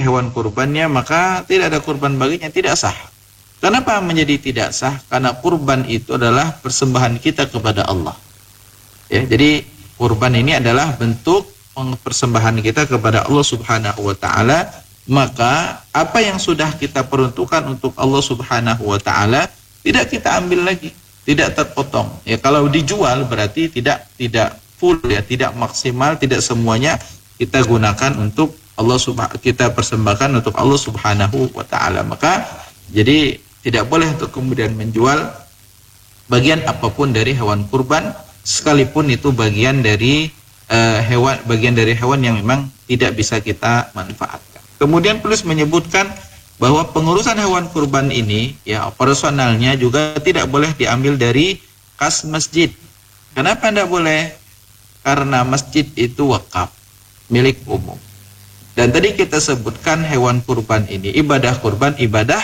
hewan kurbannya, maka tidak ada kurban baginya, tidak sah. Kenapa menjadi tidak sah? Karena kurban itu adalah persembahan kita kepada Allah. Ya, jadi kurban ini adalah bentuk persembahan kita kepada Allah Subhanahu wa taala, maka apa yang sudah kita peruntukkan untuk Allah Subhanahu wa taala tidak kita ambil lagi, tidak terpotong. Ya, kalau dijual berarti tidak full ya, tidak maksimal, tidak semuanya kita gunakan untuk Allah kita persembahkan untuk Allah Subhanahu wa taala. Maka jadi tidak boleh untuk kemudian menjual bagian apapun dari hewan kurban, sekalipun itu bagian dari hewan yang memang tidak bisa kita manfaatkan. Kemudian penulis menyebutkan bahwa pengurusan hewan kurban ini ya operasionalnya juga tidak boleh diambil dari kas masjid. Kenapa tidak boleh? Karena masjid itu wakaf, milik umum. Dan tadi kita sebutkan hewan kurban ini, ibadah kurban,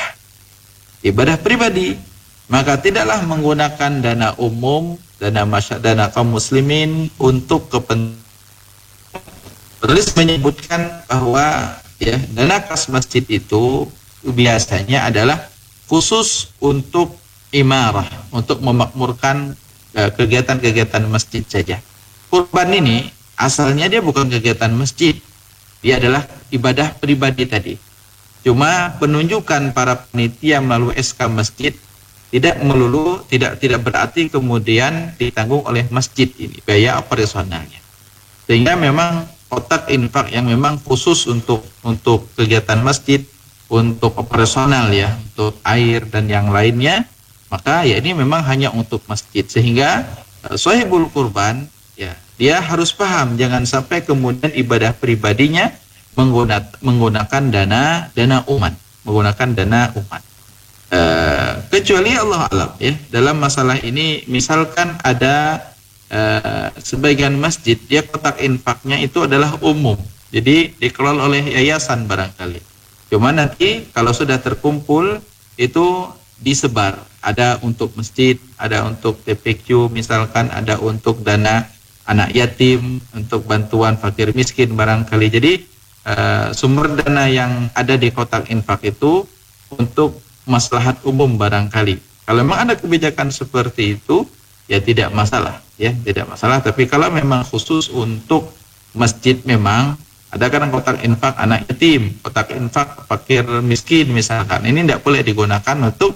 ibadah pribadi, maka tidaklah menggunakan dana umum, dana kaum muslimin untuk kepentingan. Penulis menyebutkan bahwa ya dana kas masjid itu biasanya adalah khusus untuk imarah, untuk memakmurkan kegiatan-kegiatan masjid saja. Kurban ini asalnya dia bukan kegiatan masjid, dia adalah ibadah pribadi tadi. Cuma penunjukan para panitia melalui SK masjid tidak berarti kemudian ditanggung oleh masjid ini biaya operasionalnya. Sehingga memang kotak infak yang memang khusus untuk kegiatan masjid, untuk operasional ya, untuk air dan yang lainnya, maka ya ini memang hanya untuk masjid. Sehingga sahibul kurban ya dia harus paham jangan sampai kemudian ibadah pribadinya menggunakan dana umat, kecuali Allah alam ya dalam masalah ini. Misalkan ada sebagian masjid dia kotak infaknya itu adalah umum, jadi dikelola oleh yayasan barangkali. Cuma nanti kalau sudah terkumpul itu disebar, ada untuk masjid, ada untuk TPQ, misalkan ada untuk dana anak yatim, untuk bantuan fakir miskin barangkali. Jadi sumber dana yang ada di kotak infak itu untuk maslahat umum barangkali. Kalau memang ada kebijakan seperti itu ya tidak masalah ya, tidak masalah. Tapi kalau memang khusus untuk masjid, memang ada kadang kotak infak anak yatim, kotak infak fakir miskin misalkan, ini tidak boleh digunakan untuk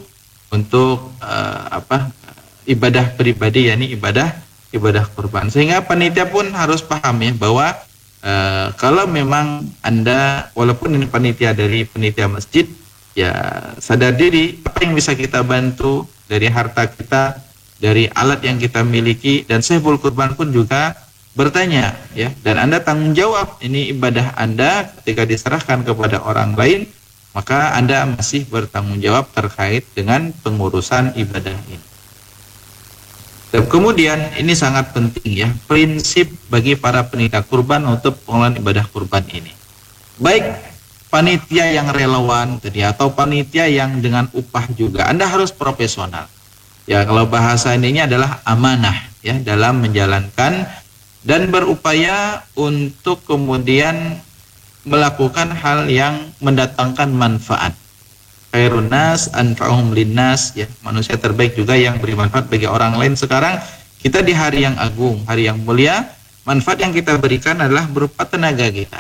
ibadah pribadi, yakni ibadah kurban. Sehingga panitia pun harus paham ya bahwa kalau memang Anda, walaupun ini panitia masjid, ya sadar diri apa yang bisa kita bantu dari harta kita, dari alat yang kita miliki. Dan sahibul kurban pun juga bertanya ya, dan Anda tanggung jawab, ini ibadah Anda ketika diserahkan kepada orang lain, maka Anda masih bertanggung jawab terkait dengan pengurusan ibadah ini. Dan kemudian ini sangat penting ya, prinsip bagi para panitia kurban untuk pengelolaan ibadah kurban ini. Baik panitia yang relawan tadi atau panitia yang dengan upah juga, Anda harus profesional. Ya, kalau bahasa ininya adalah amanah ya dalam menjalankan dan berupaya untuk kemudian melakukan hal yang mendatangkan manfaat. Khairun nas anfa'uhum linnas ya, manusia terbaik juga yang beri manfaat bagi orang lain. Sekarang kita di hari yang agung, hari yang mulia, manfaat yang kita berikan adalah berupa tenaga kita,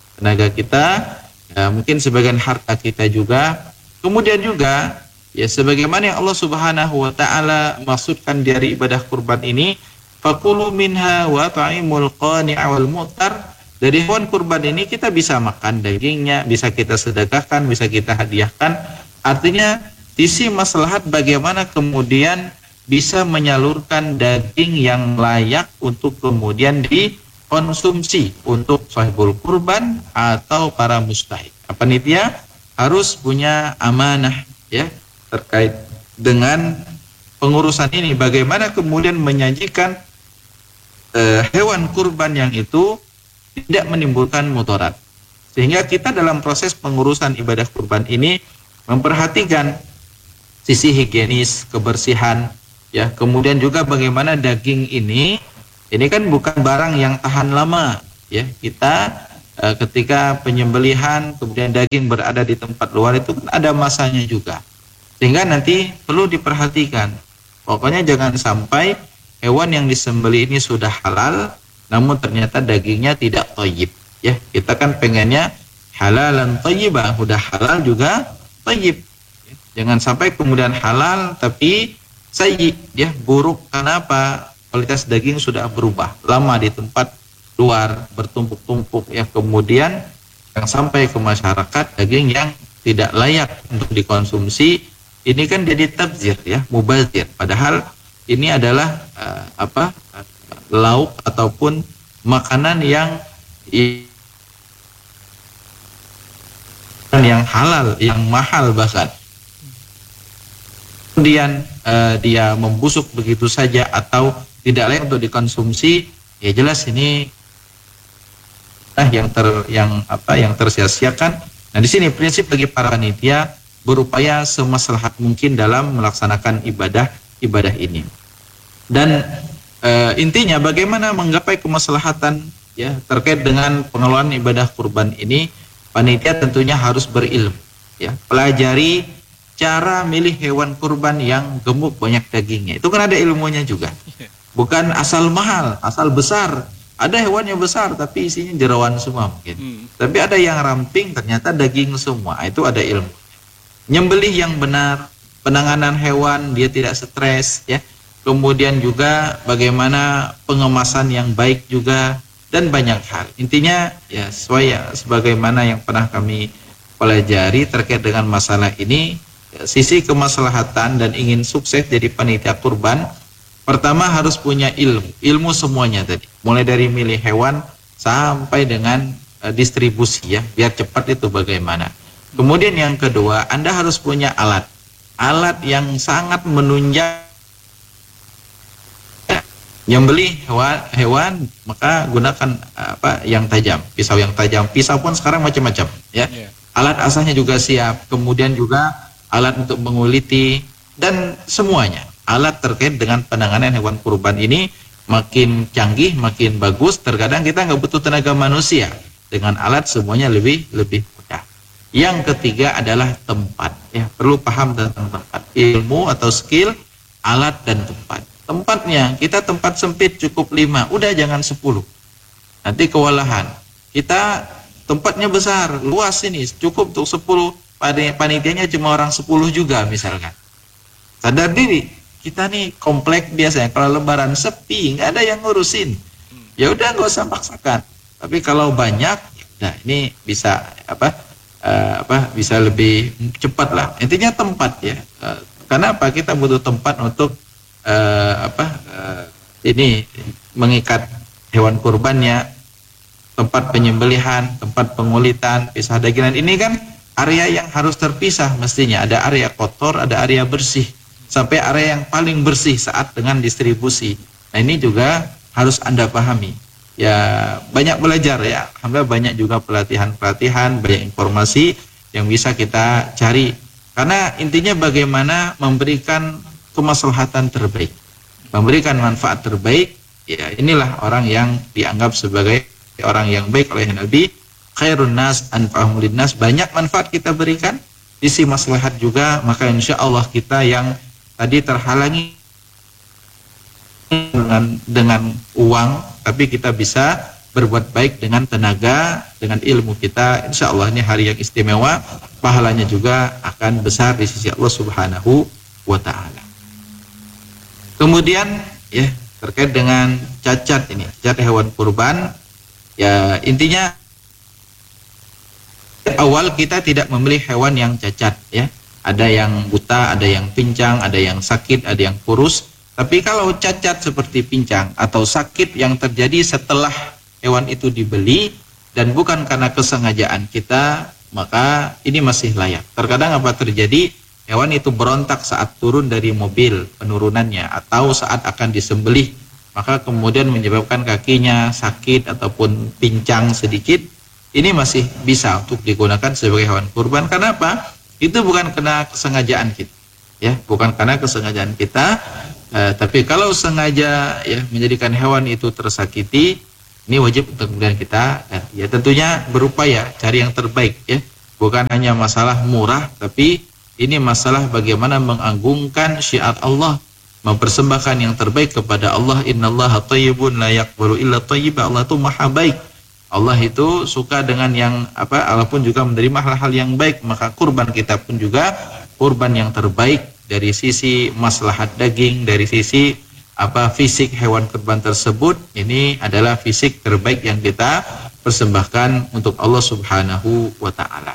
ya, mungkin sebagian harta kita juga. Kemudian juga ya sebagaimana yang Allah Subhanahu wa taala maksudkan dari ibadah kurban ini, faqulu minha wa ta'imul qani'a wal mu'tar. Dari hewan kurban ini kita bisa makan dagingnya, bisa kita sedekahkan, bisa kita hadiahkan. Artinya sisi maslahat bagaimana kemudian bisa menyalurkan daging yang layak untuk kemudian dikonsumsi untuk sahibul kurban atau para mustahik. Panitia harus punya amanah ya terkait dengan pengurusan ini, bagaimana kemudian menyajikan hewan kurban yang itu tidak menimbulkan mudarat. Sehingga kita dalam proses pengurusan ibadah kurban ini memperhatikan sisi higienis, kebersihan ya, kemudian juga bagaimana daging ini kan bukan barang yang tahan lama ya. Kita ketika penyembelihan kemudian daging berada di tempat luar itu kan ada masanya juga, sehingga nanti perlu diperhatikan. Pokoknya jangan sampai hewan yang disembelih ini sudah halal namun ternyata dagingnya tidak thayyib, ya. Kita kan pengennya halalan thayyibah, udah halal juga thayyib. Jangan sampai kemudian halal tapi sayyi, ya, buruk. Karena apa? Kualitas daging sudah berubah, lama di tempat luar bertumpuk-tumpuk, ya, kemudian yang sampai ke masyarakat daging yang tidak layak untuk dikonsumsi. Ini kan jadi tabzir, ya, mubazir, padahal ini adalah lauk ataupun makanan yang halal, yang mahal bahkan. Kemudian dia membusuk begitu saja atau tidak layak untuk dikonsumsi, ya jelas ini yang tersia-siakan. Nah, di sini prinsip bagi para panitia berupaya semaslahat mungkin dalam melaksanakan ibadah ini. Dan intinya bagaimana menggapai kemaslahatan, ya, terkait dengan pengelolaan ibadah kurban ini, panitia tentunya harus berilmu, ya. Pelajari cara milih hewan kurban yang gemuk banyak dagingnya. Itu kan ada ilmunya juga. Bukan asal mahal, asal besar. Ada hewannya besar tapi isinya jerawan semua mungkin. Tapi ada yang ramping ternyata daging semua. Itu ada ilmu. Nyembelih yang benar, penanganan hewan dia tidak stres, ya. Kemudian juga bagaimana pengemasan yang baik juga, dan banyak hal. Intinya ya sebagaimana yang pernah kami pelajari terkait dengan masalah ini, ya, sisi kemaslahatan dan ingin sukses jadi panitia kurban, pertama harus punya ilmu semuanya tadi, mulai dari milih hewan sampai dengan distribusi, ya, biar cepat itu bagaimana. Kemudian yang kedua, Anda harus punya alat yang sangat menunjang. Nyembelih hewan maka gunakan yang tajam, pisau yang tajam. Pisau pun sekarang macam-macam, ya. Alat asahnya juga siap, kemudian juga alat untuk menguliti dan semuanya. Alat terkait dengan penanganan hewan kurban ini makin canggih, makin bagus. Terkadang kita nggak butuh tenaga manusia, dengan alat semuanya lebih mudah. Yang ketiga adalah tempat, ya, perlu paham tentang tempat, ilmu atau skill, alat dan tempat. Tempatnya, kita tempat sempit cukup 5, udah jangan 10. Nanti kewalahan. Kita tempatnya besar, luas ini, cukup untuk 10, panitianya cuma orang 10 juga misalkan. Sadar diri, kita nih komplek biasanya, kalau lebaran sepi, nggak ada yang ngurusin. Ya udah nggak usah paksakan. Tapi kalau banyak, nah ini bisa bisa lebih cepat lah. Intinya tempat, ya. Karena apa? Kita butuh tempat untuk ini mengikat hewan kurbannya, tempat penyembelihan, tempat pengulitan, pisah dagingan. Ini kan area yang harus terpisah mestinya. Ada area kotor, ada area bersih, sampai area yang paling bersih saat dengan distribusi. Nah, ini juga harus Anda pahami. Ya, banyak belajar, ya. Alhamdulillah banyak juga pelatihan, banyak informasi yang bisa kita cari. Karena intinya bagaimana memberikan kemaslahatan terbaik, memberikan manfaat terbaik, ya, inilah orang yang dianggap sebagai orang yang baik oleh Nabi. Khairun nas anfa'uhum linnas, banyak manfaat kita berikan, sisi maslahat juga, maka insya Allah kita yang tadi terhalangi dengan uang, tapi kita bisa berbuat baik dengan tenaga, dengan ilmu kita. Insya Allah ini hari yang istimewa, pahalanya juga akan besar di sisi Allah Subhanahu wa Ta'ala. Kemudian, ya, terkait dengan cacat ini, cacat hewan kurban, ya, intinya awal kita tidak memilih hewan yang cacat, ya. Ada yang buta, ada yang pincang, ada yang sakit, ada yang kurus. Tapi kalau cacat seperti pincang atau sakit yang terjadi setelah hewan itu dibeli dan bukan karena kesengajaan kita, maka ini masih layak. Terkadang apa terjadi? Hewan itu berontak saat turun dari mobil penurunannya atau saat akan disembelih, maka kemudian menyebabkan kakinya sakit ataupun pincang sedikit. Ini masih bisa untuk digunakan sebagai hewan kurban. Karena apa? Itu bukan karena kesengajaan kita, ya, bukan karena kesengajaan kita. Tapi kalau sengaja, ya, menjadikan hewan itu tersakiti, Ini wajib untuk kemudian kita ganti. Ya tentunya berupaya cari yang terbaik ya. Bukan hanya masalah murah, tapi ini masalah bagaimana mengagungkan syiar Allah, mempersembahkan yang terbaik kepada Allah. Innallaha thayyibun la yaqbalu illa thayyiba. Allah itu maha baik. Allah itu suka dengan yang Allah pun juga menerima hal-hal yang baik. Maka kurban kita pun juga kurban yang terbaik dari sisi maslahat daging, dari sisi fisik hewan kurban tersebut. Ini adalah fisik terbaik yang kita persembahkan untuk Allah Subhanahu wa taala.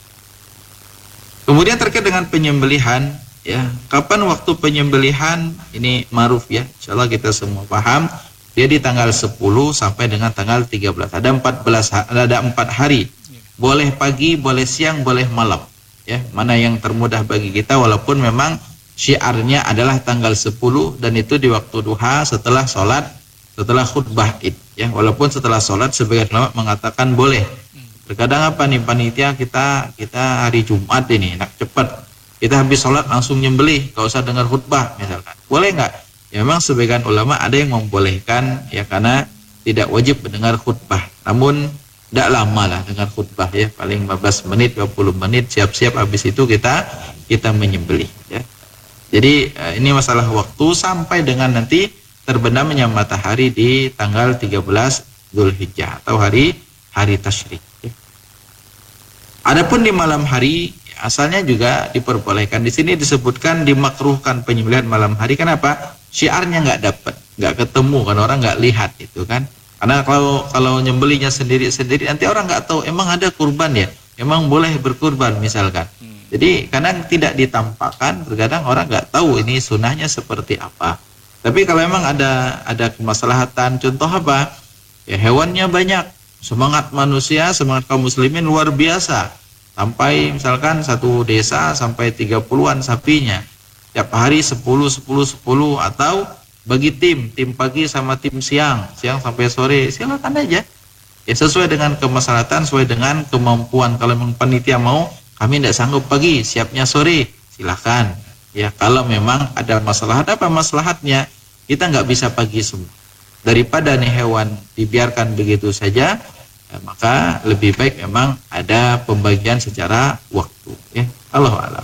Kemudian terkait dengan penyembelihan ya, kapan waktu penyembelihan ini ma'ruf ya, insyaallah kita semua paham. Dia di tanggal 10 sampai dengan tanggal 13. Ada 4 hari. Boleh pagi, boleh siang, boleh malam. Ya, mana yang termudah bagi kita, walaupun memang syiarnya adalah tanggal 10 dan itu di waktu duha setelah khutbah Id ya. Walaupun setelah sholat sebagian ulama mengatakan boleh. Terkadang panitia kita hari Jumat ini enak cepat. Kita habis sholat langsung nyembelih, gak usah dengar khutbah misalkan. Boleh nggak? Ya, memang sebagian ulama ada yang membolehkan ya, karena tidak wajib mendengar khutbah. Namun tidak lama lah dengar khutbah ya, paling 15 menit, 20 menit, siap-siap habis itu kita menyembelih ya. Jadi ini masalah waktu sampai dengan nanti terbenamnya matahari di tanggal 13 Dzulhijjah atau hari tasyrik. Ya. Adapun di malam hari asalnya juga diperbolehkan. Di sini disebutkan dimakruhkan penyembelihan malam hari. Kenapa? Syiarnya nggak ketemu kan, orang nggak lihat itu kan. Karena kalau nyembelihnya sendiri-sendiri nanti orang nggak tahu emang ada kurban ya, emang boleh berkurban misalkan. Jadi karena tidak ditampakkan, terkadang orang nggak tahu ini sunnahnya seperti apa. Tapi kalau memang ada kemaslahatan, contoh apa? Ya hewannya banyak, semangat manusia, semangat kaum muslimin luar biasa. Sampai misalkan satu desa sampai 30-an sapinya. Tiap hari 10 atau bagi tim pagi sama tim siang sampai sore, silakan aja. Ya sesuai dengan kemaslahatan, sesuai dengan kemampuan. Kalau memang panitia mau, kami tidak sanggup pagi, siapnya sore, silakan. Ya kalau memang ada masalah, apa maslahatnya? Kita nggak bisa pagi semua. Daripada nih hewan dibiarkan begitu saja, ya, maka lebih baik memang ada pembagian secara waktu. Ya, Allahu a'lam.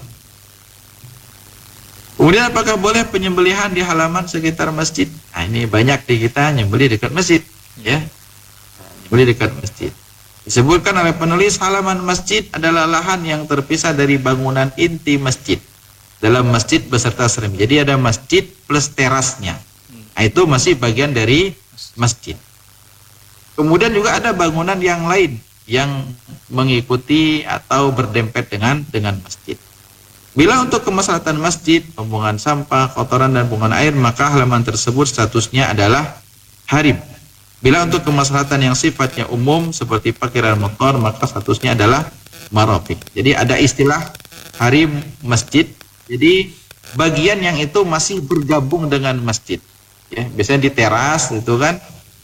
Kemudian apakah boleh penyembelihan di halaman sekitar masjid? Nah ini banyak di kita nyembelih dekat masjid, ya, nyembelih dekat masjid. Disebutkan oleh penulis, halaman masjid adalah lahan yang terpisah dari bangunan inti masjid. Dalam masjid beserta serambi. Jadi ada masjid plus terasnya. Nah, itu masih bagian dari masjid. Kemudian juga ada bangunan yang lain yang mengikuti atau berdempet dengan masjid. Bila untuk kemaslahatan masjid, pembuangan sampah, kotoran dan pembuangan air, maka halaman tersebut statusnya adalah harim. Bila untuk kemaslahatan yang sifatnya umum seperti parkiran motor, maka statusnya adalah marafiq. Jadi ada istilah harim masjid. Jadi bagian yang itu masih bergabung dengan masjid. Ya, biasanya di teras itu kan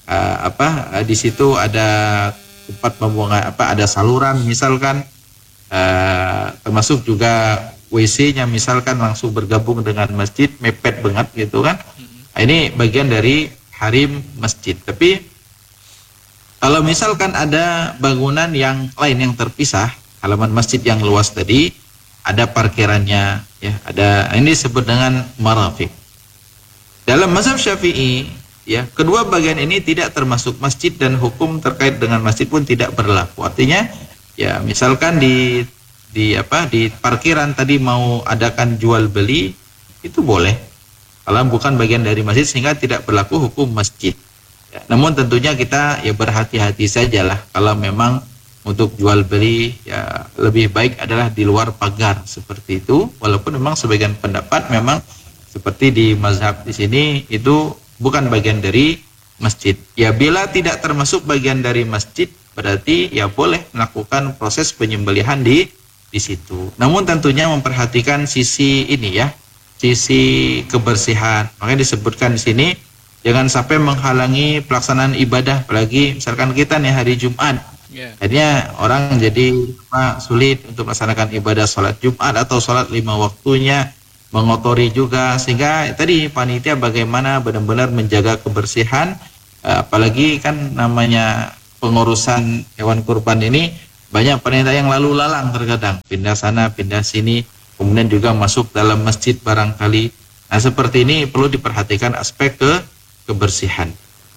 di situ ada tempat pembuangan ada saluran misalkan, termasuk juga WC-nya misalkan langsung bergabung dengan masjid, mepet banget gitu kan. Nah, ini bagian dari harim masjid. Tapi kalau misalkan ada bangunan yang lain yang terpisah, halaman masjid yang luas tadi, ada parkirannya, ya, ini disebut dengan marafiq. Dalam mazhab Syafi'i, ya, kedua bagian ini tidak termasuk masjid dan hukum terkait dengan masjid pun tidak berlaku. Artinya, ya, misalkan di parkiran tadi mau adakan jual beli, itu boleh. Kalau bukan bagian dari masjid sehingga tidak berlaku hukum masjid. Ya, namun tentunya kita ya berhati-hati sajalah kalau memang untuk jual beli, ya lebih baik adalah di luar pagar seperti itu. Walaupun memang sebagian pendapat memang seperti di mazhab di sini itu bukan bagian dari masjid. Ya bila tidak termasuk bagian dari masjid, berarti ya boleh melakukan proses penyembelihan di situ. Namun tentunya memperhatikan sisi ini ya, sisi kebersihan. Makanya disebutkan di sini jangan sampai menghalangi pelaksanaan ibadah, apalagi misalkan kita nih hari Jumat. Akhirnya orang jadi sulit untuk melaksanakan ibadah sholat Jumat atau sholat 5 waktunya, mengotori juga. Sehingga tadi panitia bagaimana benar-benar menjaga kebersihan apalagi kan namanya pengurusan hewan kurban ini banyak panitia yang lalu lalang, terkadang pindah sana pindah sini, kemudian juga masuk dalam masjid barangkali. Nah seperti ini perlu diperhatikan aspek kebersihan.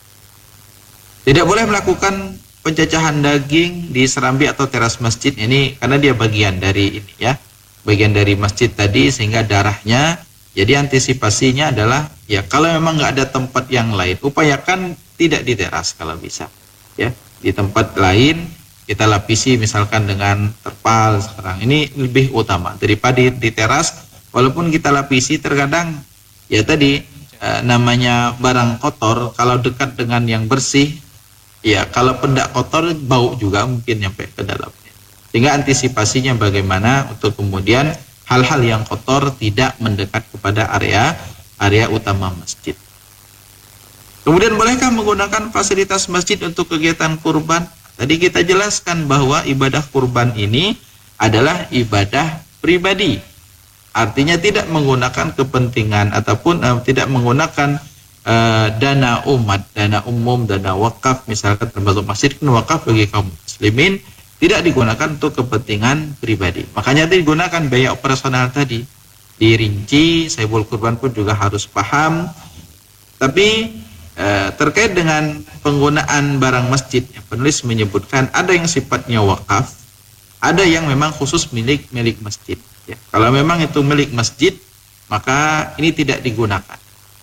Tidak boleh melakukan pencacahan daging di serambi atau teras masjid ini karena dia bagian dari ini ya, bagian dari masjid tadi, sehingga darahnya. Jadi antisipasinya adalah ya kalau memang nggak ada tempat yang lain, upayakan tidak di teras kalau bisa ya, di tempat lain kita lapisi misalkan dengan terpal. Sekarang ini lebih utama daripada di teras. Walaupun kita lapisi, terkadang ya tadi namanya barang kotor kalau dekat dengan yang bersih ya, kalau pendak kotor bau juga mungkin nyampe ke dalamnya. Sehingga antisipasinya bagaimana untuk kemudian hal-hal yang kotor tidak mendekat kepada area utama masjid. Kemudian bolehkah menggunakan fasilitas masjid untuk kegiatan kurban? Tadi kita jelaskan bahwa ibadah kurban ini adalah ibadah pribadi. Artinya tidak menggunakan kepentingan ataupun tidak menggunakan dana umat, dana umum, dana wakaf, misalkan termasuk masjid kan wakaf bagi kaum muslimin, tidak digunakan untuk kepentingan pribadi. Makanya digunakan biaya operasional tadi dirinci. Saibul kurban pun juga harus paham. Tapi terkait dengan penggunaan barang masjid, penulis menyebutkan ada yang sifatnya wakaf, ada yang memang khusus milik masjid ya. Kalau memang itu milik masjid, maka ini tidak digunakan.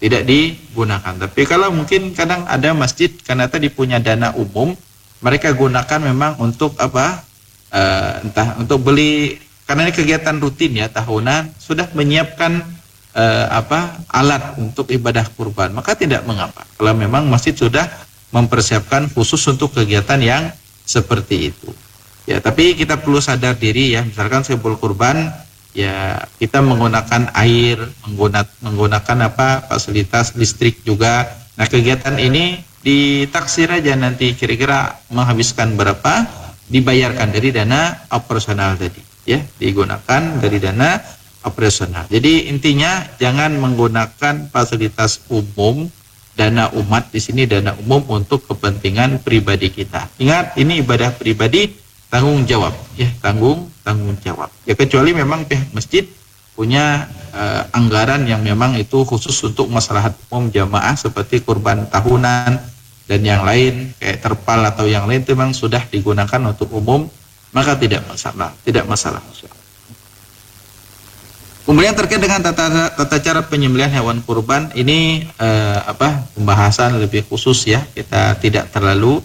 Tapi kalau mungkin kadang ada masjid karena tadi punya dana umum, mereka gunakan memang untuk apa? Entah untuk beli, karena ini kegiatan rutin ya tahunan, sudah menyiapkan alat untuk ibadah kurban, maka tidak mengapa kalau memang masjid sudah mempersiapkan khusus untuk kegiatan yang seperti itu. Ya, tapi kita perlu sadar diri ya, misalkan saibul kurban ya kita menggunakan air, menggunakan fasilitas listrik juga. Nah, kegiatan ini ditaksir aja nanti kira-kira menghabiskan berapa, dibayarkan dari dana operasional tadi ya, digunakan dari dana operasional. Jadi intinya jangan menggunakan fasilitas umum, dana umat di sini dana umum untuk kepentingan pribadi kita. Ingat, ini ibadah pribadi, tanggung jawab ya, tanggung jawab ya, kecuali memang pihak masjid punya anggaran yang memang itu khusus untuk maslahat umum jamaah seperti kurban tahunan dan yang lain kayak terpal atau yang lain, itu memang sudah digunakan untuk umum, maka tidak masalah. Kemudian terkait dengan tata cara penyembelihan hewan kurban ini pembahasan lebih khusus ya, kita tidak terlalu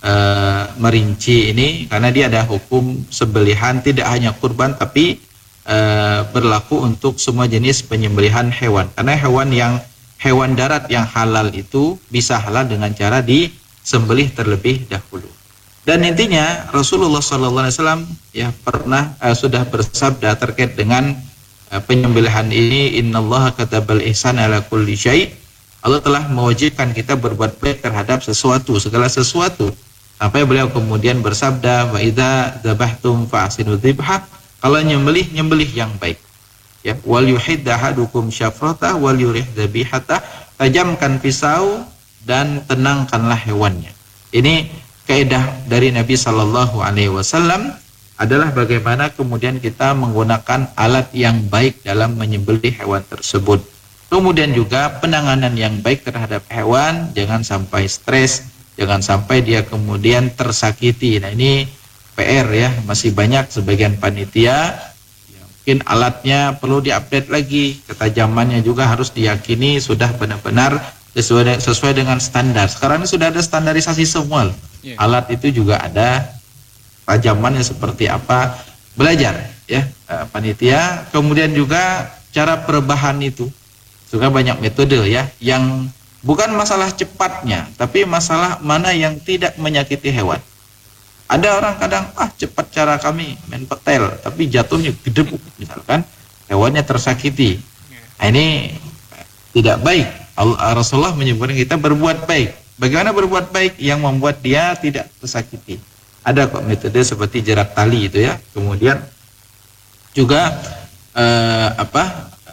merinci ini karena dia ada hukum sembelihan tidak hanya kurban tapi berlaku untuk semua jenis penyembelihan hewan, karena hewan darat yang halal itu bisa halal dengan cara disembelih terlebih dahulu. Dan intinya Rasulullah SAW ya pernah sudah bersabda terkait dengan penyembelihan ini, innallaha katabal ihsan ala kulli syai'. Allah telah mewajibkan kita berbuat baik terhadap segala sesuatu. Sampai beliau kemudian bersabda, wa idza dzabhtum fa ahsinu dzibha, kalau nyembelih yang baik. Ya, wal yuhid ahadukum syafrata wal yurih dzabihata, tajamkan pisau dan tenangkanlah hewannya. Ini kaidah dari Nabi sallallahu alaihi wasallam adalah bagaimana kemudian kita menggunakan alat yang baik dalam menyembelih hewan tersebut. Kemudian juga penanganan yang baik terhadap hewan, jangan sampai stres, jangan sampai dia kemudian tersakiti. Nah, ini PR ya, masih banyak sebagian panitia ya, mungkin alatnya perlu diupdate lagi, ketajamannya juga harus diyakini sudah benar-benar sesuai dengan standar. Sekarang ini sudah ada standarisasi semua. Alat itu juga ada tajamannya seperti apa, belajar ya panitia. Kemudian juga cara perebahan itu juga banyak metode ya, yang bukan masalah cepatnya tapi masalah mana yang tidak menyakiti hewan. Ada orang kadang cepat cara kami main petel tapi jatuhnya gedebuk misalkan, hewannya tersakiti. Nah, ini tidak baik. Rasulullah menyebutkan kita berbuat baik. Bagaimana berbuat baik yang membuat dia tidak tersakiti? Ada kok metode seperti jerat tali itu ya. Kemudian juga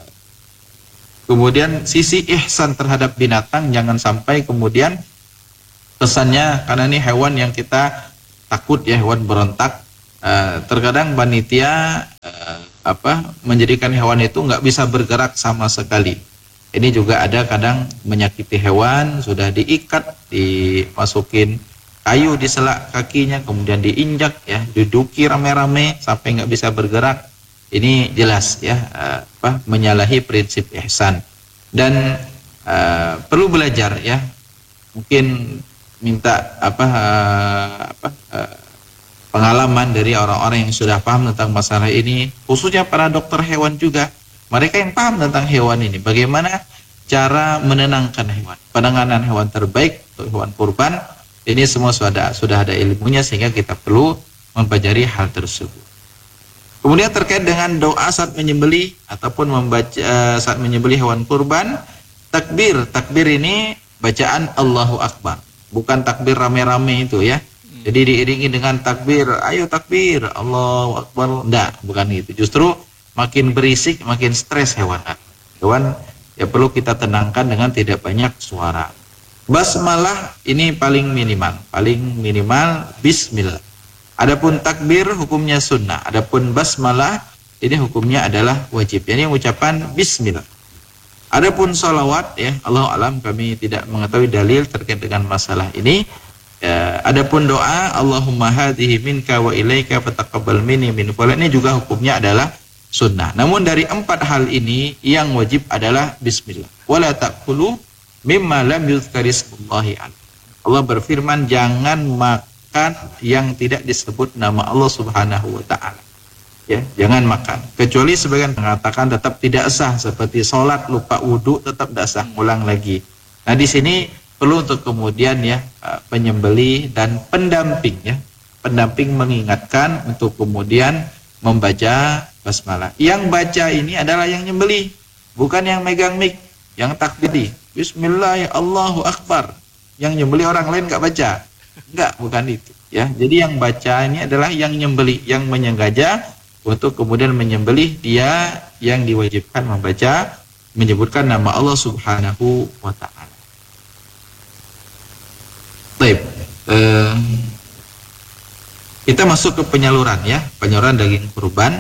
kemudian sisi ihsan terhadap binatang, jangan sampai kemudian Kesannya karena ini hewan yang kita takut ya, hewan berontak. Terkadang panitia menjadikan hewan itu nggak bisa bergerak sama sekali. Ini juga ada kadang menyakiti hewan, sudah diikat, dimasukin kayu di selak kakinya, kemudian diinjak ya, diduduki rame-rame sampai nggak bisa bergerak. Ini jelas ya menyalahi prinsip ihsan. Dan perlu belajar ya, mungkin minta pengalaman dari orang-orang yang sudah paham tentang masalah ini, khususnya para dokter hewan juga, mereka yang paham tentang hewan ini, bagaimana cara menenangkan hewan, penanganan hewan terbaik untuk hewan kurban. Ini semua sudah ada ilmunya, sehingga kita perlu mempelajari hal tersebut. Kemudian terkait dengan doa saat menyembelih ataupun membaca saat menyembelih hewan kurban, takbir ini bacaan Allahu Akbar, bukan takbir rame-rame itu ya. Jadi diiringi dengan takbir, ayo takbir, Allahu Akbar. Enggak, bukan itu. Justru makin berisik, makin stres hewan. Hewan ya perlu kita tenangkan dengan tidak banyak suara. Basmalah ini paling minimal bismillah. Adapun takbir hukumnya sunnah. Adapun basmalah ini hukumnya adalah wajib. Ini ucapan bismillah. Adapun salawat ya, Allah alam, kami tidak mengetahui dalil terkait dengan masalah ini. Ya, adapun doa Allahumma hadhihi minka wa ilaika fataqabbal minni min fulan, ini juga hukumnya adalah sunnah. Namun dari 4 hal ini yang wajib adalah bismillah. Wala ta'kulu mimma lam yuzkarismullahi alaihi. Allah berfirman, jangan makan yang tidak disebut nama Allah Subhanahu wa taala. Ya, jangan makan. Kecuali sebagian mengatakan tetap tidak sah, seperti sholat lupa wudu tetap tidak sah, ulang lagi. Nah, di sini perlu untuk kemudian ya penyembelih dan pendamping ya. Pendamping mengingatkan untuk kemudian membaca basmalah. Yang baca ini adalah yang nyembelih, bukan yang megang mic, yang takbir. Bismillah, Allahu Akbar. Yang nyembelih orang lain enggak baca. Enggak, bukan itu ya. Jadi yang baca ini adalah yang nyembelih, yang menyengaja untuk kemudian menyembelih, dia yang diwajibkan membaca, menyebutkan nama Allah Subhanahu wa taala. Baik, kita masuk ke penyaluran ya, penyaluran daging kurban.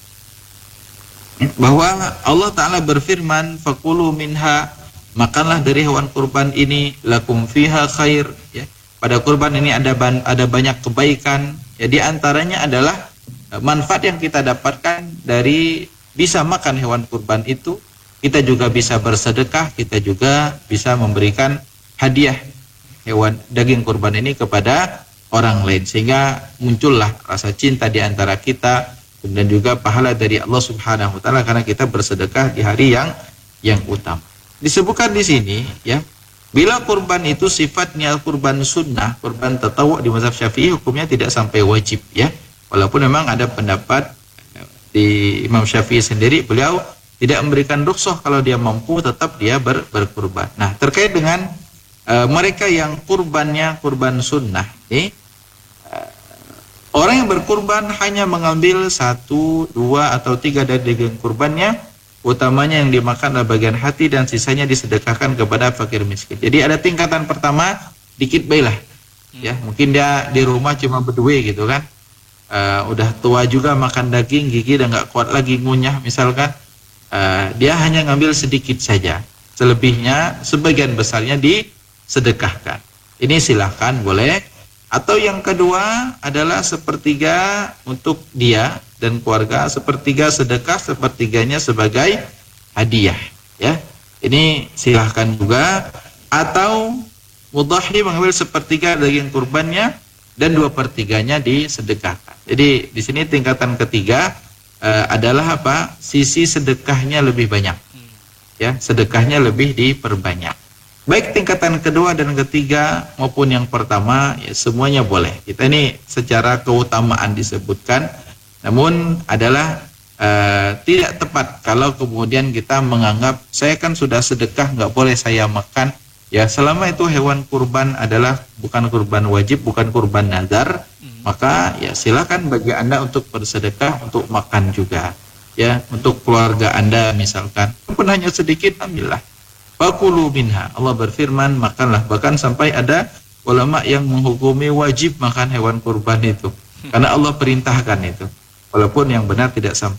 Bahwa Allah Ta'ala berfirman, fakulu minha, makanlah dari hewan kurban ini, lakum fiha khair ya. Pada kurban ini ada banyak kebaikan ya, di antaranya adalah manfaat yang kita dapatkan dari bisa makan hewan kurban itu. Kita juga bisa bersedekah, kita juga bisa memberikan hadiah hewan daging kurban ini kepada orang lain, sehingga muncullah rasa cinta di antara kita, kemudian juga pahala dari Allah Subhanahu wa taala karena kita bersedekah di hari yang utama. Disebutkan di sini ya, bila kurban itu sifatnya kurban sunnah, kurban tatawwu di mazhab Syafi'i, hukumnya tidak sampai wajib ya. Walaupun memang ada pendapat di Imam Syafi'i sendiri, beliau tidak memberikan rukhsah kalau dia mampu tetap dia berkurban. Nah, terkait dengan mereka yang kurbannya kurban sunnah, orang yang berkurban hanya mengambil 1, 2, atau 3 dari daging kurbannya, utamanya yang dimakan adalah bagian hati dan sisanya disedekahkan kepada fakir miskin. Jadi ada tingkatan pertama, dikit baiklah ya, mungkin dia di rumah cuma berdua gitu kan, udah tua juga makan daging, gigi udah nggak kuat lagi ngunyah misalkan, dia hanya ngambil sedikit saja, selebihnya sebagian besarnya disedekahkan. Ini silahkan, boleh. Atau yang kedua adalah sepertiga untuk dia dan keluarga, sepertiga sedekah, sepertiganya sebagai hadiah ya. Ini silahkan juga. Atau mudahhi, mengambil sepertiga daging kurbannya dan 2/3-nya disedekahkan. Jadi di sini tingkatan ketiga adalah apa? Sisi sedekahnya lebih banyak ya, sedekahnya lebih diperbanyak. Baik tingkatan kedua dan ketiga maupun yang pertama ya, semuanya boleh. Kita ini secara keutamaan disebutkan, namun adalah tidak tepat kalau kemudian kita menganggap saya kan sudah sedekah, nggak boleh saya makan. Ya, selama itu hewan kurban adalah bukan kurban wajib, bukan kurban nazar, maka ya silakan bagi Anda untuk bersedekah, untuk makan juga ya, untuk keluarga Anda misalkan, walaupun hanya sedikit, alhamdulillah. Fakulu minha, Allah berfirman, makanlah. Bahkan sampai ada ulama yang menghukumi wajib makan hewan kurban itu, karena Allah perintahkan itu, walaupun yang benar tidak sampai